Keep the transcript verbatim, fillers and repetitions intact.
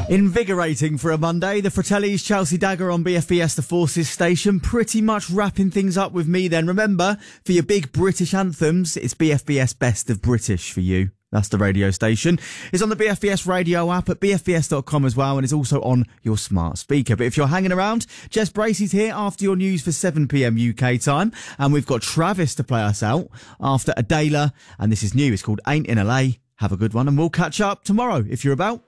Invigorating for a Monday. The Fratellis, Chelsea Dagger on B F B S The Forces station. Pretty much wrapping things up with me then. Remember, for your big British anthems, it's B F B S Best of British for you. That's the radio station. It's on the B F B S radio app at b f b s dot com as well, and it's also on your smart speaker. But if you're hanging around, Jess Bracey's here after your news for seven p m U K time, and we've got Travis to play us out after Adela, and this is new. It's called Ain't in L A. Have a good one, and we'll catch up tomorrow if you're about.